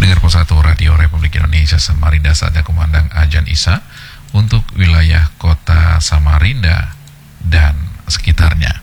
Pendengar Persatu Radio Republik Indonesia Samarinda, saatnya kumandang azan Isya untuk wilayah kota Samarinda dan sekitarnya.